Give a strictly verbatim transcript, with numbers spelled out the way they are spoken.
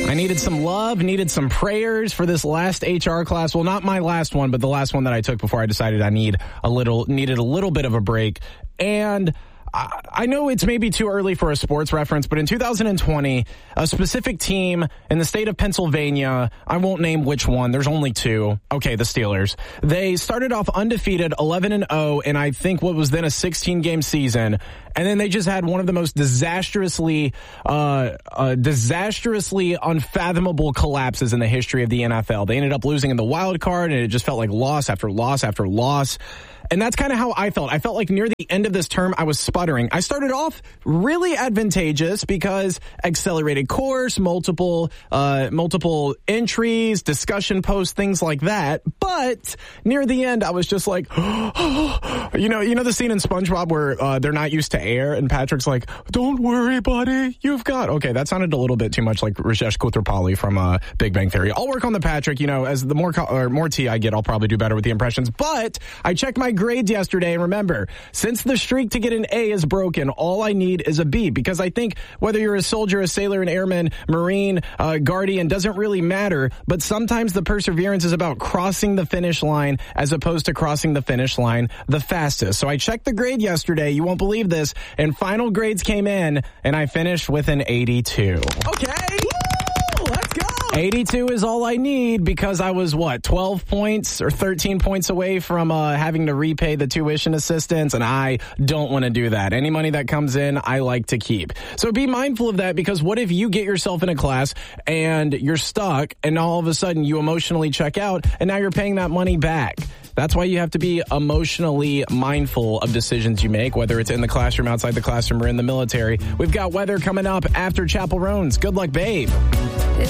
I needed some love, needed some prayers for this last H R class. Well, not my last one, but the last one that I took before I decided I need a little, needed a little bit of a break. And I, I know it's maybe too early for a sports reference, but in two thousand twenty, a specific team in the state of Pennsylvania, I won't name which one, there's only two. Okay, the Steelers. They started off undefeated, eleven and oh, in I think what was then a sixteen-game season. And then they just had one of the most disastrously, uh, uh, disastrously unfathomable collapses in the history of the N F L. They ended up losing in the wild card, and it just felt like loss after loss after loss. And that's kind of how I felt. I felt like near the end of this term, I was sputtering. I started off really advantageous because accelerated course, multiple, uh, multiple entries, discussion posts, things like that. But near the end, I was just like, you know, you know the scene in SpongeBob where uh, they're not used to air, and Patrick's like, "Don't worry, buddy, you've got." Okay, that sounded a little bit too much like Rajesh Kuthrapali from uh, Big Bang Theory. I'll work on the Patrick. You know, as the more co- or more tea I get, I'll probably do better with the impressions. But I checked my grades yesterday, and remember, since the streak to get an A is broken, all I need is a B, because I think whether you're a soldier, a sailor, an airman, Marine, uh, guardian, doesn't really matter, but sometimes the perseverance is about crossing the finish line as opposed to crossing the finish line the fastest. So I checked the grade yesterday, you won't believe this, and final grades came in, and I finished with an eighty-two. Okay! Let's go! eighty-two is all I need because I was, what, twelve points or thirteen points away from uh, having to repay the tuition assistance, and I don't want to do that. Any money that comes in, I like to keep. So be mindful of that, because what if you get yourself in a class and you're stuck, and all of a sudden you emotionally check out, and now you're paying that money back? That's why you have to be emotionally mindful of decisions you make, whether it's in the classroom, outside the classroom, or in the military. We've got weather coming up after Chapel Roans. Good luck, babe.